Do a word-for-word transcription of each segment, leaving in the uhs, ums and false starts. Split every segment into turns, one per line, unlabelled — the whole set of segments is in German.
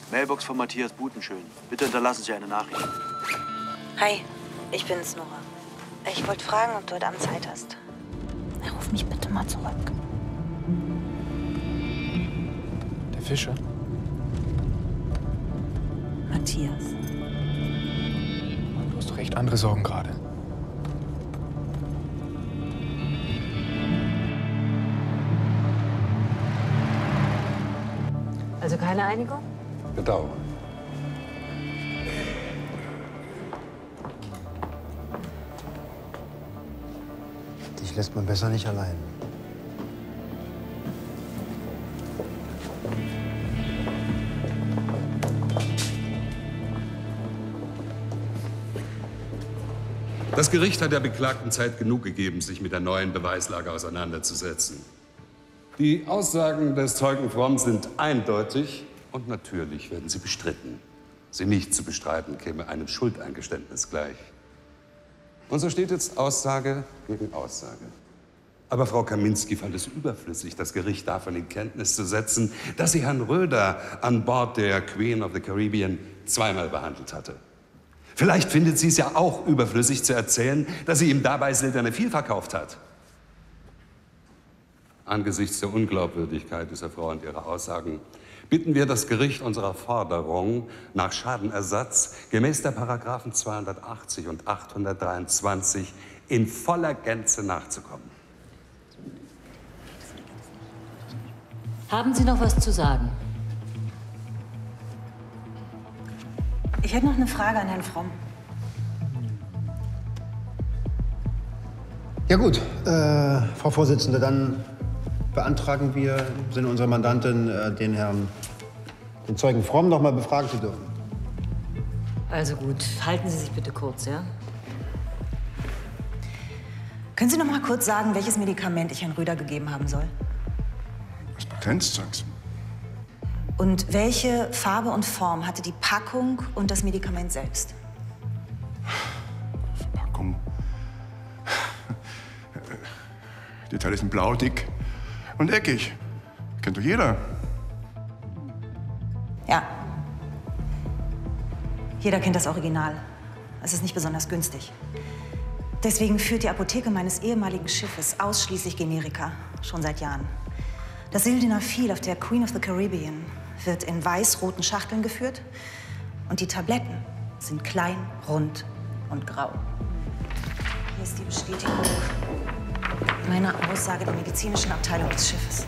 Mailbox von Matthias Butenschön. Bitte hinterlassen Sie eine Nachricht.
Hi, ich bin's, Nora. Ich wollte fragen, ob du heute Abend Zeit hast. Ruf mich bitte mal zurück.
Der Fischer?
Matthias.
Du hast doch echt andere Sorgen gerade.
Also keine Einigung?
Bedauere.
Dich lässt man besser nicht allein.
Das Gericht hat der Beklagten Zeit genug gegeben, sich mit der neuen Beweislage auseinanderzusetzen. Die Aussagen des Zeugen Fromm sind eindeutig und natürlich werden sie bestritten. Sie nicht zu bestreiten, käme einem Schuldeingeständnis gleich. Und so steht jetzt Aussage gegen Aussage. Aber Frau Kaminski fand es überflüssig, das Gericht davon in Kenntnis zu setzen, dass sie Herrn Röder an Bord der Queen of the Caribbean zweimal behandelt hatte. Vielleicht findet sie es ja auch überflüssig zu erzählen, dass sie ihm dabei Silterne viel verkauft hat. Angesichts der Unglaubwürdigkeit dieser Frau und ihrer Aussagen bitten wir das Gericht unserer Forderung nach Schadenersatz gemäß der Paragraphen zweihundertachtzig und achthundertdreiundzwanzig in voller Gänze nachzukommen.
Haben Sie noch was zu sagen?
Ich hätte noch eine Frage an Herrn Fromm.
Ja gut, äh, Frau Vorsitzende, dann beantragen wir im Sinne unserer Mandantin, äh, den Herrn, den Zeugen Fromm noch mal befragen zu dürfen.
Also gut, halten Sie sich bitte kurz, ja?
Können Sie noch mal kurz sagen, welches Medikament ich Herrn Röder gegeben haben soll?
Das Patentzeugs.
Und welche Farbe und Form hatte die Packung und das Medikament selbst?
Verpackung. Die Teile sind blau, dick und eckig. Kennt doch jeder.
Ja. Jeder kennt das Original. Es ist nicht besonders günstig. Deswegen führt die Apotheke meines ehemaligen Schiffes ausschließlich Generika. Schon seit Jahren. Das Sildenafil auf der Queen of the Caribbean wird in weiß-roten Schachteln geführt. Und die Tabletten sind klein, rund und grau. Hier ist die Bestätigung meiner Aussage der medizinischen Abteilung des Schiffes.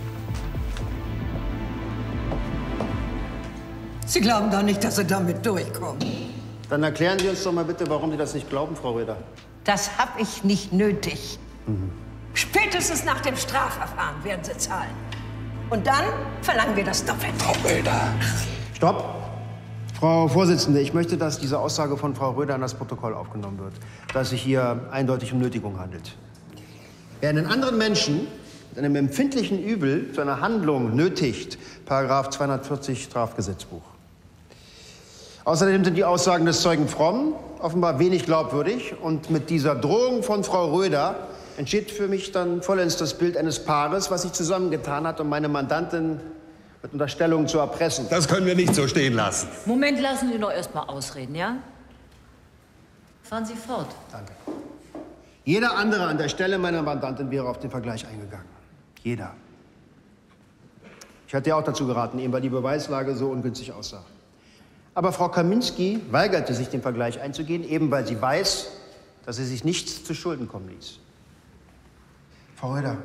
Sie glauben doch nicht, dass Sie damit durchkommen.
Dann erklären Sie uns doch mal bitte, warum Sie das nicht glauben, Frau Röder.
Das habe ich nicht nötig. Mhm. Spätestens nach dem Strafverfahren werden Sie zahlen. Und dann verlangen wir das Doppelte.
Frau Röder.
Stopp! Frau Vorsitzende, ich möchte, dass diese Aussage von Frau Röder in das Protokoll aufgenommen wird, dass es sich hier eindeutig um Nötigung handelt. Wer einen anderen Menschen mit einem empfindlichen Übel zu einer Handlung nötigt, Paragraph zweihundertvierzig Strafgesetzbuch. Außerdem sind die Aussagen des Zeugen Fromm offenbar wenig glaubwürdig. Und mit dieser Drohung von Frau Röder entsteht für mich dann vollends das Bild eines Paares, was sich zusammengetan hat, um meine Mandantin mit Unterstellungen zu erpressen.
Das können wir nicht so stehen lassen.
Moment, lassen Sie doch erst mal ausreden, ja? Fahren Sie fort.
Danke. Jeder andere an der Stelle meiner Mandantin wäre auf den Vergleich eingegangen. Jeder. Ich hatte ja auch dazu geraten, eben weil die Beweislage so ungünstig aussah. Aber Frau Kaminski weigerte sich, den Vergleich einzugehen, eben weil sie weiß, dass sie sich nichts zu Schulden kommen ließ. Frau Röder.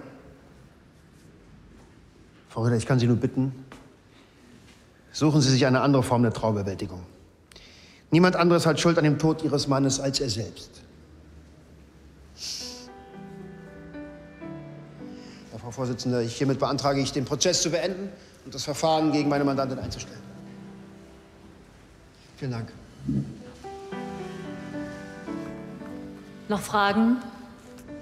Frau Röder, ich kann Sie nur bitten, suchen Sie sich eine andere Form der Trauerbewältigung. Niemand anderes hat Schuld an dem Tod Ihres Mannes als er selbst. Ja, Frau Vorsitzende, hiermit beantrage ich, den Prozess zu beenden und das Verfahren gegen meine Mandantin einzustellen. Vielen Dank.
Noch Fragen?